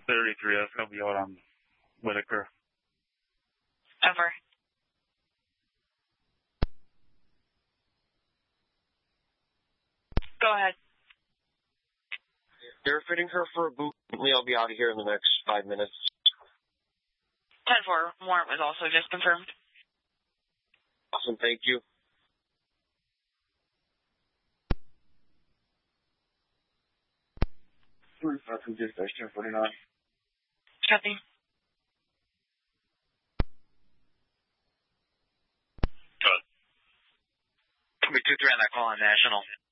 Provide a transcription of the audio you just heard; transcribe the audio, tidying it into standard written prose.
33, that's going to be out on Whitaker. Over. Go ahead. They're fitting her for a boot. I'll be out of here in the next 5 minutes. 10-4, warrant was also just confirmed. Awesome, thank you. Dispatch 1049. Copy. Good. 2-3 on that call on National.